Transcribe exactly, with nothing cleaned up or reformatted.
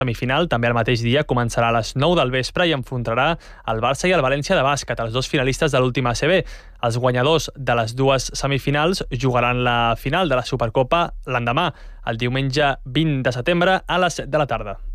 semifinal, també el mateix dia, començarà a les nou del vespre i enfrontarà el Barça i el València de bàsquet, els dos finalistes de l'última A C B. Els guanyadors de les dues semifinals jugaran la final de la Supercopa l'endemà, el diumenge vint de setembre a les set de la tarda.